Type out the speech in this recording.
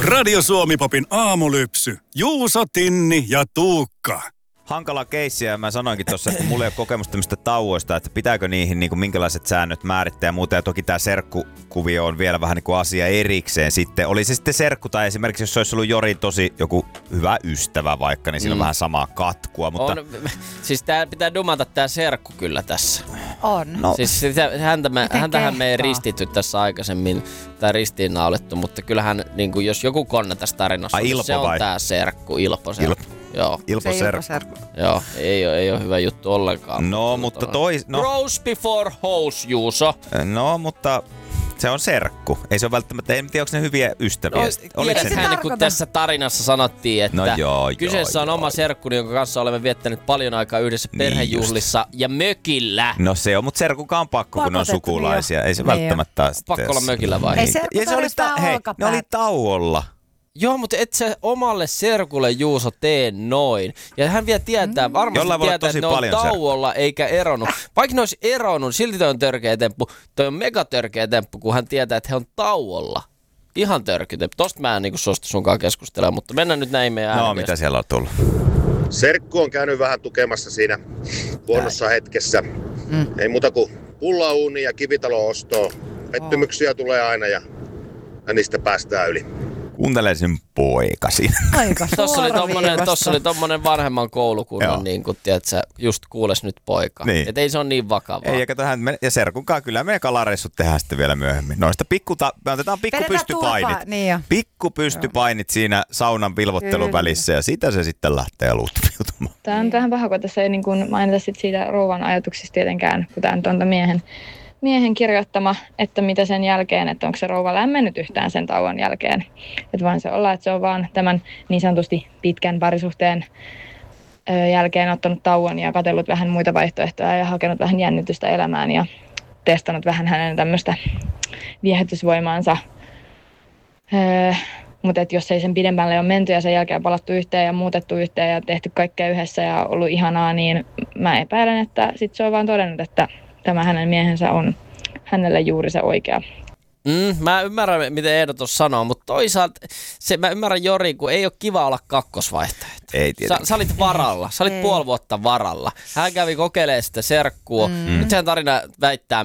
Radio Suomi-popin aamulypsy. Juuso, Tinni ja Tuukka. Hankala keissi, ja mä sanoinkin tuossa, että mulla ei ole kokemusta tämmöistä tauoista, että pitääkö niihin niin kuin, minkälaiset säännöt määrittää ja muuta. Ja toki tämä serkkukuvio on vielä vähän niin kuin asia erikseen sitten. Oli se sitten serkku tai esimerkiksi jos se olisi ollut Jorin tosi joku hyvä ystävä vaikka, niin siinä on vähän samaa katkua. Mutta... Siis tää pitää dumata tää serkku kyllä tässä. On. No. Siis häntähän me ei ristitty tässä aikaisemmin, tai ristiinnaulettu, mutta kyllähän niin kuin, jos joku konna tässä tarinassa, niin se on tää serkku, Ilpo serkku. Joo. Ilpo serkku. Joo, ei ole hyvä juttu ollenkaan. No, mutta Bros before hoes, Juuso. No, mutta se on serkku. Ei se ole välttämättä, en tiedä, onko ne hyviä ystäviä. Tiedäthän, kun tässä tarinassa sanottiin, että kyseessä on oma serkkuni, jonka kanssa olemme viettäneet paljon aikaa yhdessä perhejuhlissa ja mökillä. No se on, mutta serkukaan on pakko, kun ne on sukulaisia. Ei se välttämättä... Pakko olla mökillä vai? Ei serkku ne oli tauolla. Joo, mutta et sä omalle serkulle, Juuso, tee noin. Ja hän vielä tietää, varmasti tietää, että ne on tauolla eikä eronnut. Vaikka ne olisi eronnut, silti toi on törkeä temppu. Toi on megatörkeä temppu, kun hän tietää, että he on tauolla. Ihan törkeä temppu. Tosta mä en niin suostu sunkaan keskustelemaan, mutta mennään nyt näin meidän No, mitä siellä on tullut? Serkku on käynyt vähän tukemassa siinä huonossa hetkessä. Ei muuta kuin pullauuni ja kivitalo-ostoa. Pettymyksiä tulee aina ja niistä päästään yli. Kuuntele sen poikasi. Aika Tossa oli tommonen vanhemman koulukunnan, niin kuin, tiedätkö, just kuules nyt poika. Niin. Et ei se ole niin vakavaa. Ei, ja serkunkaan kyllä meidän kalareissut tehdään sitten vielä myöhemmin. Noista me otetaan pikkupystypainit. Niin Pikkupystypainit siinä saunan pilvottelun välissä ja sitä se sitten lähtee luuttumaan. Tämä on vähän paha, kun tässä ei niin kuin mainita sit siitä rouvan ajatuksista tietenkään, kun tämä on miehen kirjoittama, että mitä sen jälkeen, että onko se rouva lämmennyt yhtään sen tauon jälkeen. Että vaan se olla, että se on vaan tämän niin sanotusti pitkän parisuhteen jälkeen ottanut tauon ja katsellut vähän muita vaihtoehtoja ja hakenut vähän jännitystä elämään ja testannut vähän hänen tämmöistä viehätysvoimaansa. Mutta jos ei sen pidemmälle ole menty ja sen jälkeen palattu yhteen ja muutettu yhteen ja tehty kaikkea yhdessä ja ollut ihanaa, niin mä epäilen, että sit se on vaan todennut, että tämä hänen miehensä on hänelle juuri se oikea. Mä ymmärrän, miten ehdotus sanoo, mutta toisaalta mä ymmärrän Jori, kun ei ole kiva olla kakkosvaihtoehto. Ei tietenkin. Sä olit varalla, sä olit puoli vuotta varalla. Hän kävi kokeilemaan sitä serkkua. Nyt sen tarina väittää